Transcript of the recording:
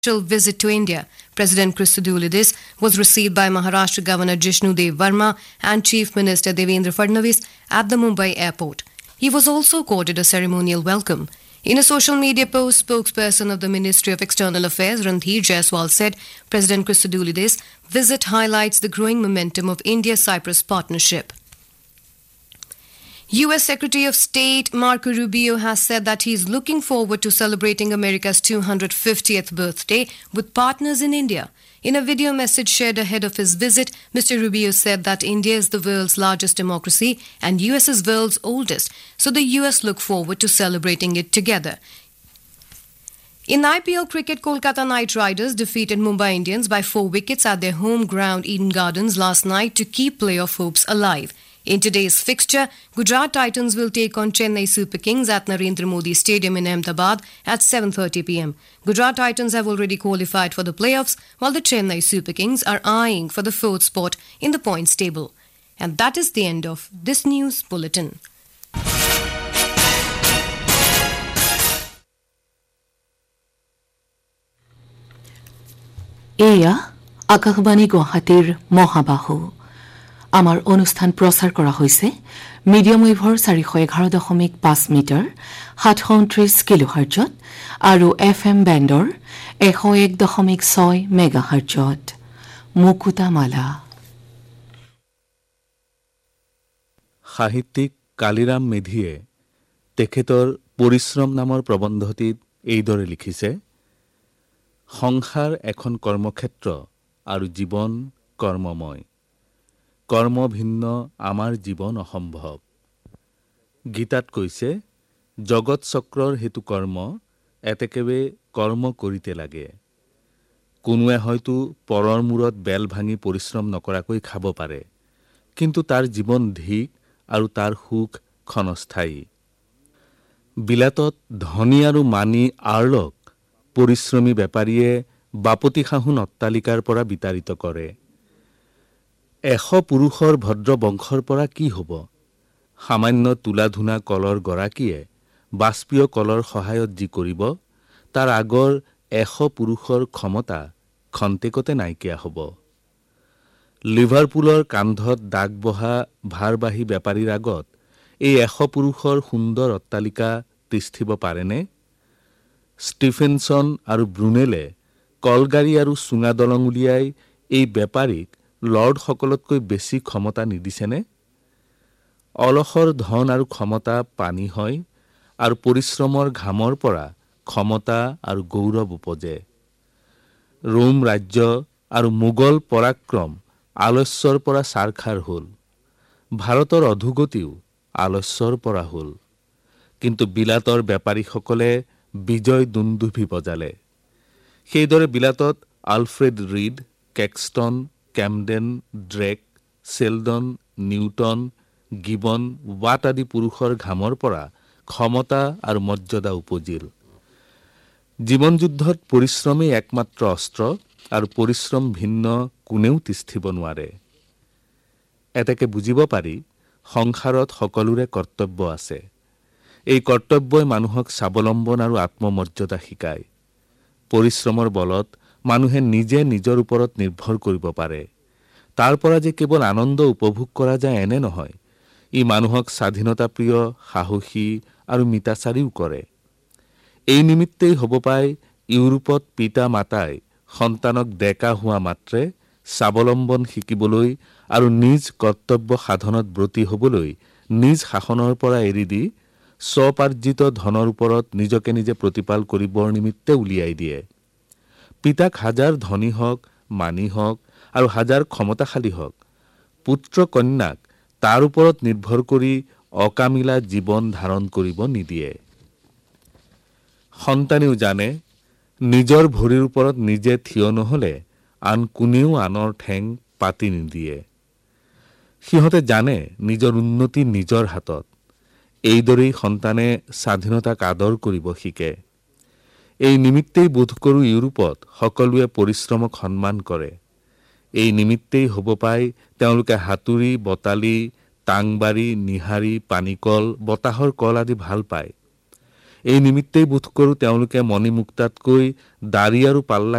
visit to India. President Christodoulidis was received by Maharashtra Governor Jishnu Dev Verma and Chief Minister Devendra Fadnavis at the Mumbai airport. He was also accorded a ceremonial welcome. In a social media post, spokesperson of the Ministry of External Affairs Randhir Jaiswal said President Christodoulidis' visit highlights the growing momentum of India-Cyprus partnership. U.S. Secretary of State Marco Rubio has said that he is looking forward to celebrating America's 250th birthday with partners in India. In a video message shared ahead of his visit, Mr. Rubio said that India is the world's largest democracy and U.S. is the world's oldest, so the U.S. look forward to celebrating it together. In IPL cricket, Kolkata Knight Riders defeated Mumbai Indians by 4 wickets at their home ground Eden Gardens last night to keep playoff hopes alive. In today's fixture, Gujarat Titans will take on Chennai Super Kings at Narendra Modi Stadium in Ahmedabad at 7:30 p.m. Gujarat Titans have already qualified for the playoffs, while the Chennai Super Kings are eyeing for the 4th spot in the points table. And that is the end of this news bulletin. Eya Akashbani Guwahatir Mohabahu. আমাৰ অনুষ্ঠান প্ৰচাৰ কৰা হৈছে medium ৱেভৰ 411.5 metre 729 কিলোহাৰ্টজত আৰু FM বেণ্ডৰ 101.6 মেগাহাৰ্টজত মুকুতামালা সাহিত্যিক কালিৰাম মেধিয়ে তেখেতৰ পৰিশ্ৰম নামৰ প্ৰবন্ধটিত এইদৰে লিখিছে সংসাৰ এখন কৰ্মক্ষেত্ৰ আৰু জীৱন কৰ্মময় কৰ্ম ভিন্ন আমাৰ জীৱন অসম্ভৱ গীতাত কৈছে জগত চক্ৰৰ হেতু কৰ্ম এতেকেবে কৰ্ম কৰিতে লাগে কোনোৱে হয়তো পৰৰ মূৰত বেল ভাঙি পৰিশ্ৰম নকৰাকৈ খাব পাৰে কিন্তু তাৰ জীৱন ধিক আৰু তাৰ সুখ ক্ষণস্থায়ী বিলাতত ধনী আৰু মানি আৰ্লক পৰিশ্ৰমী বেপাৰীয়ে বাপতি খাহুন অট্টালিকাৰ পৰা বিতাৰিত কৰে 100 পুৰুষৰ ভদ্ৰ বংশৰ পৰা কি হ'ব সামান্য তুলাধুনা কলৰ গৰাকীয়ে বাষ্পীয় কলৰ সহায়ত যি কৰিব তাৰ আগৰ 100 পুৰুষৰ ক্ষমতা খন্তেকতে নাইকিয়া হ'ব লিভাৰপুলৰ কান্ধত দাগ বহা ভাৰবাহী বেপাৰীৰ আগত এই 100 পুৰুষৰ সুন্দৰ অট্টালিকা তিষ্ঠিব পাৰেনে ষ্টিফেনসন আৰু ব্ৰুনেলে কলগাড়ী আৰু সুঙা দলং উলিয়াই এই বেপাৰীক লৰ্ড সকলতকৈ বেছি ক্ষমতা নিদিছেনে অলখৰ ধন আৰু ক্ষমতা পানী হয় আৰু পৰিশ্ৰমৰ ঘামৰ পৰা ক্ষমতা আৰু গৌৰৱ উপজে ৰোম ৰাজ্য আৰু মোগল পৰাক্ৰম আলস্যৰ পৰা সাৰখাৰ হ'ল ভাৰতৰ অধুগতিও আলস্যৰ পৰা হ'ল কিন্তু বিলাতৰ বেপাৰীসকলে বিজয় দুন্দুভি বজালে সেইদৰে বিলাতত Alfred read Caxton Camden Drake Sheldon Newton gibbon watt আদি পুৰুষৰ ঘামৰ পৰা ক্ষমতা আৰু মৰ্যাদা উপজিল জীৱন যুদ্ধত পৰিশ্ৰমে একমাত্ৰ অস্ত্ৰ আৰু পৰিশ্ৰম ভিন্ন কোনেও তিষ্ঠিব নোৱাৰে এতেকে বুজিব পাৰি সংসাৰত সকলোৰে কৰ্তব্য আছে এই কৰ্তব্যই মানুহক স্বাৱলম্বন আৰু আত্মমৰ্যাদা শিকায় পৰিশ্ৰমৰ বলত মানুহে নিজে নিজৰ ওপৰত নিৰ্ভৰ কৰিব পাৰে তাৰ পৰা যে কেৱল আনন্দ উপভোগ কৰা যায় এনে নহয় ই মানুহক স্বাধীনতা প্ৰিয় সাহসী আৰু মিতাচাৰীও কৰে এই নিমিত্তেই হ'ব পায় ইউৰোপত পিতা মাতাই সন্তানক ডেকা হোৱা মাত্ৰে স্বাৱলম্বন শিকিবলৈ আৰু নিজ কৰ্তব্য সাধনত ব্ৰতী হ'বলৈ নিজ শাসনৰ পৰা এৰি দি স্বপাৰ্জিত ধনৰ ওপৰত নিজকে নিজে প্ৰতিপাল কৰিবৰ নিমিত্তে উলিয়াই দিয়ে পিতাক হাজাৰ ধনী হওক মানি হওক আৰু হাজাৰ ক্ষমতাশালী হওক পুত্ৰ কন্যাক তাৰ ওপৰত নিৰ্ভৰ কৰি অকামিলা জীৱন ধাৰণ কৰিব নিদিয়ে সন্তানেও জানে নিজৰ ভৰিৰ ওপৰত নিজে থিয় নহলে আন কোনেও আনৰ ঠেং পাতি নিদিয়ে সিহঁতে জানে নিজৰ উন্নতি নিজৰ হাতত এইদৰেই সন্তানে স্বাধীনতাক আদৰ কৰিব শিকে এই নিমিত্তেই বোধ কৰো ইউৰোপত সকলোৱে পৰিশ্ৰমক সন্মান কৰে এই নিমিত্তেই হ'ব পায় তেওঁলোকে হাতুৰি বটালি টাংবাৰী নিহাৰী পানীকল বতাহৰ কল আদি ভাল পায় এই নিমিত্তেই বোধ কৰো তেওঁলোকে মণিমুক্তাতকৈ দাড়ি আৰু পাল্লা